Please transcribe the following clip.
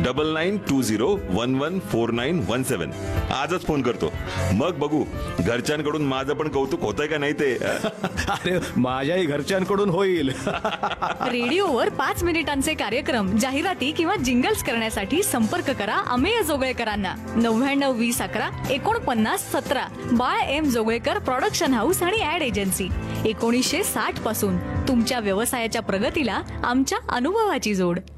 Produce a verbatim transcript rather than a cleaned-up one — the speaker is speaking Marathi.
Double nine to zero one one four nine one सेवन. आजच फोन करतो, मग बघू घरच्यांकडून माझं पण कौतुक होतंय का नाही ते. अरे माझ्याही घरच्यांकडून होईल. रेडिओवर पाच मिनिटांचे कार्यक्रम, जाहिराती किंवा जिंगल्स करण्यासाठी संपर्क करा अमेय जोगळेकरांना. नव्याण्णव वीस अकरा एकोणपन्नास सतरा. बाळ एम जोगळेकर प्रोडक्शन हाऊस आणि ऍड एजन्सी. एकोणीसशे साठ पासून तुमच्या व्यवसायाच्या प्रगतीला आमच्या अनुभवाची जोड.